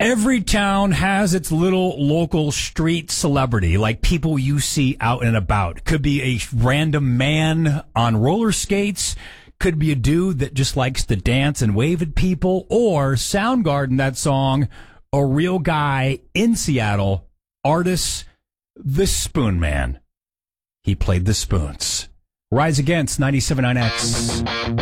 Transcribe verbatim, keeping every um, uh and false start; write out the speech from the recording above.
Every town has its little local street celebrity, like people you see out and about. Could be a random man on roller skates. Could be a dude that just likes to dance and wave at people. Or Soundgarden, that song, a real guy in Seattle, artist, the Spoon Man. He played the spoons. Rise Against ninety-seven point nine X.